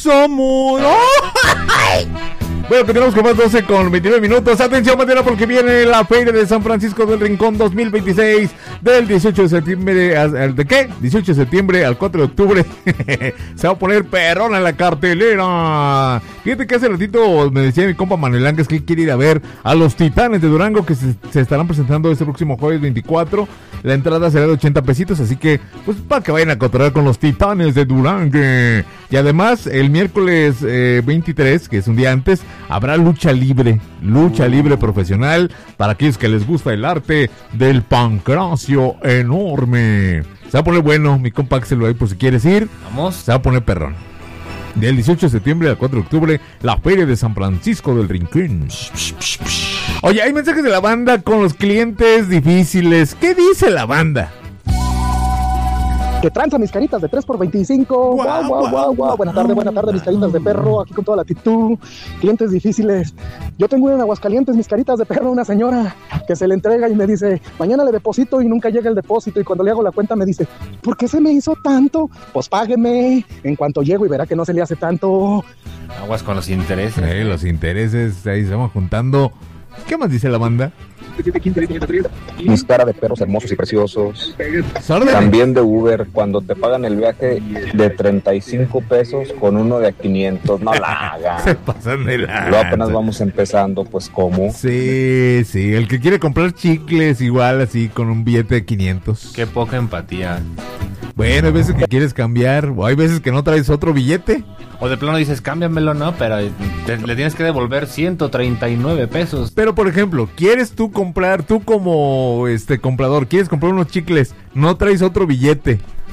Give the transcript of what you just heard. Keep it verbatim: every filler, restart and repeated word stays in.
Somos. Bueno, tenemos como doce con veintinueve minutos. Atención, Matera, porque viene la Feria de San Francisco del Rincón dos mil veintiséis del dieciocho de septiembre al, ¿de qué? dieciocho de septiembre al cuatro de octubre. Se va a poner perrona en la cartelera. Fíjate que hace ratito me decía mi compa Manuel Ánguez que él quiere ir a ver a los Titanes de Durango, que se, se estarán presentando este próximo jueves veinticuatro. La entrada será de ochenta pesitos, así que pues para que vayan a cotorrear con los Titanes de Durango. Y además el miércoles eh, veintitrés, que es un día antes, habrá lucha libre, lucha libre profesional para aquellos que les gusta el arte del pancracio enorme. Se va a poner bueno, mi compa Axel, ahí por si quieres ir. Vamos. Se va a poner perrón. Del dieciocho de septiembre al cuatro de octubre, la Feria de San Francisco del Rincón. Oye, hay mensajes de la banda con los clientes difíciles. ¿Qué dice la banda? Que tranza mis caritas de tres por veinticinco. Guau, guau, guau, guau. Buena tarde, buena tarde, mis caritas de perro. Aquí con toda la actitud. Clientes difíciles. Yo tengo en Aguascalientes mis caritas de perro, una señora que se le entrega y me dice, mañana le deposito, y nunca llega el depósito. Y cuando le hago la cuenta me dice, ¿por qué se me hizo tanto? Pues págueme en cuanto llego y verá que no se le hace tanto. Aguas con los intereses. Eh, los intereses, ahí se van juntando. ¿Qué más dice la banda? Mis cara de perros hermosos y preciosos. Sórdale. También de Uber, cuando te pagan el viaje de treinta y cinco pesos con uno de a quinientos, no la hagan. Se pasan de la... Luego apenas vamos empezando, pues ¿cómo? Sí, sí, el que quiere comprar chicles igual así con un billete de quinientos. Qué poca empatía. Bueno, hay veces que quieres cambiar, o hay veces que no traes otro billete. O de plano dices, cámbiamelo, ¿no? Pero te, le tienes que devolver ciento treinta y nueve pesos. Pero, por ejemplo, ¿quieres tú comprar, tú como este comprador, quieres comprar unos chicles, no traes otro billete?